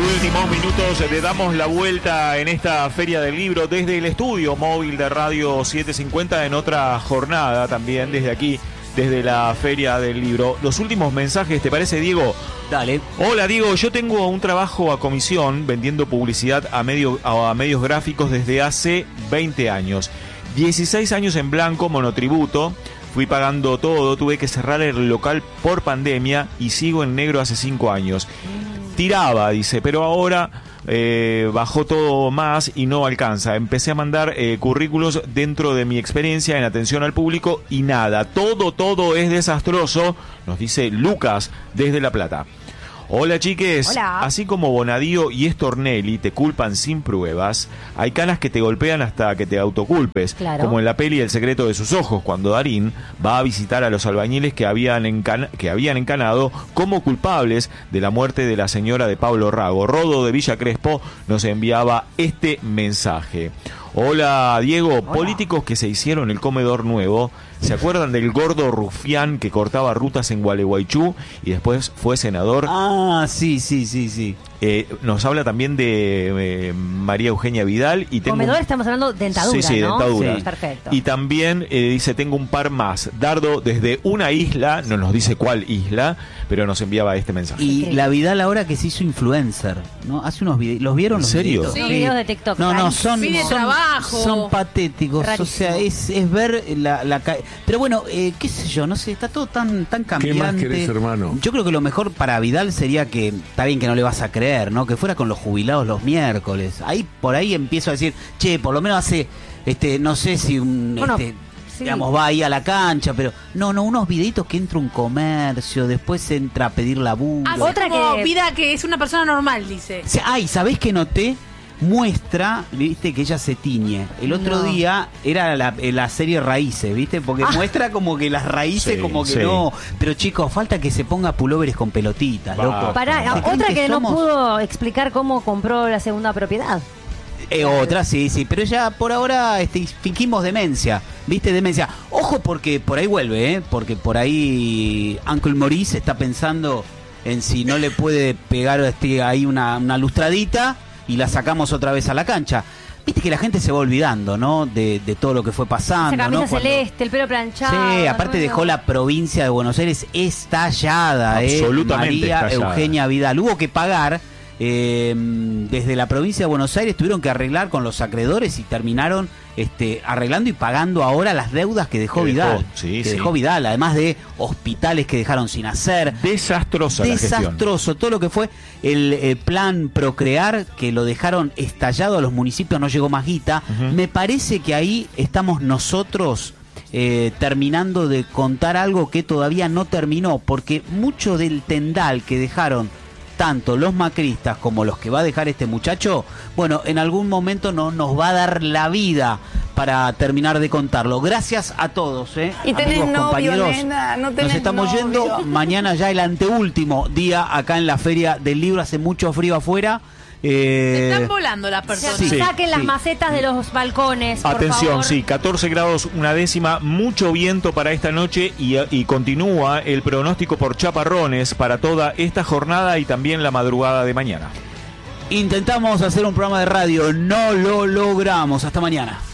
Últimos minutos, le damos la vuelta en esta Feria del Libro desde el estudio móvil de Radio 750 en otra jornada también desde aquí, desde la Feria del Libro. Los últimos mensajes, ¿te parece, Diego? Dale. Hola, Diego, yo tengo un trabajo a comisión vendiendo publicidad a medios gráficos desde hace 20 años. 16 años en blanco, monotributo. Fui pagando todo, tuve que cerrar el local por pandemia y sigo en negro hace 5 años. Tiraba, dice, pero ahora bajó todo más y no alcanza. Empecé a mandar currículos dentro de mi experiencia en atención al público y nada, todo es desastroso, nos dice Lucas desde La Plata. Hola, chiques. Hola. Así como Bonadío y Stornelli te culpan sin pruebas, hay canas que te golpean hasta que te autoculpes. Claro. Como en la peli El secreto de sus ojos, cuando Darín va a visitar a los albañiles que habían encanado como culpables de la muerte de la señora de Pablo Rago. Rodo de Villa Crespo nos enviaba este mensaje. Hola, Diego. Hola. Políticos que se hicieron el comedor nuevo, ¿se acuerdan del gordo rufián que cortaba rutas en Gualeguaychú y después fue senador? Ah, sí. Nos habla también de María Eugenia Vidal. Y tengo comedor, estamos hablando de dentadura, sí, ¿no? dentadura. Sí. Perfecto. Y también dice, tengo un par más. Dardo desde una isla, no nos dice cuál isla, pero nos enviaba este mensaje. Y la Vidal ahora que se hizo influencer, ¿no? Hace unos videos. ¿Los vieron? ¿En los serio? videos? Sí. Videos de TikTok. No, son trabajo. Son patéticos. Rarísimo. O sea, es ver la pero bueno, qué sé yo, no sé, está todo tan cambiante. ¿Qué más querés, hermano? Yo creo que lo mejor para Vidal sería que, está bien que no le vas a creer, ¿no? Que fuera con los jubilados los miércoles. Por ahí empiezo a decir, che, por lo menos hace, no sé si Sí. digamos, va ahí a la cancha, pero no, unos videitos que entra un comercio, después entra a pedir laburo. Otra como que- vida que es una persona normal, dice. Ay, ¿sabés qué noté? Muestra, viste, que ella se tiñe. El otro día era la serie Raíces, viste, porque muestra como que las raíces, Sí, como que sí. no. Pero chicos, falta que se ponga pulóveres con pelotitas, loco. Pará, ¿Se creen otra que no somos? pudo explicar cómo compró la segunda propiedad. Otra, sí, pero ya por ahora fingimos demencia, ¿viste? Demencia. Ojo porque por ahí vuelve, porque por ahí Uncle Maurice está pensando en si no le puede pegar ahí una lustradita y la sacamos otra vez a la cancha. Viste que la gente se va olvidando, ¿no? De todo lo que fue pasando, Esa camisa ¿no? celeste, el pelo planchado. Sí, aparte ¿no? dejó la provincia de Buenos Aires estallada, Absolutamente María estallada. Eugenia Vidal. Hubo que pagar, desde la provincia de Buenos Aires tuvieron que arreglar con los acreedores y terminaron arreglando y pagando ahora las deudas que dejó Vidal. Dejó Vidal, además de hospitales que dejaron sin hacer. Desastrosa la gestión. Desastroso, todo lo que fue el plan Procrear, que lo dejaron estallado a los municipios, no llegó más guita. Me parece que ahí estamos nosotros terminando de contar algo que todavía no terminó, porque mucho del tendal que dejaron tanto los macristas como los que va a dejar este muchacho, bueno, en algún momento no nos va a dar la vida para terminar de contarlo. Gracias a todos, Y tenés amigos, novio, compañeros. nena, no Nos tenés estamos novio. yendo. Mañana ya el anteúltimo día acá en la Feria del Libro. Hace mucho frío afuera. Se están volando las personas. Sí. Saquen las sí. macetas de los balcones, por Atención, favor. sí, 14 grados una décima, mucho viento para esta noche y continúa el pronóstico por chaparrones para toda esta jornada y también la madrugada de mañana. Intentamos hacer un programa de radio, no lo logramos. Hasta mañana.